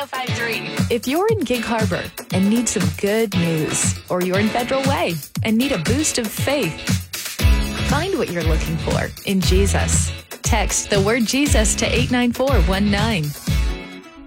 1053. If you're in Gig Harbor and need some good news, or you're in Federal Way and need a boost of faith, find what you're looking for in Jesus. Text the word Jesus to 89419.